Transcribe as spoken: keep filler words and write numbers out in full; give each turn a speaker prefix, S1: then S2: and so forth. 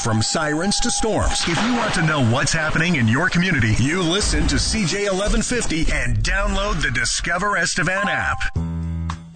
S1: From sirens to storms, if you want to know what's happening in your community, you listen to C J eleven fifty and download the Discover Estevan app.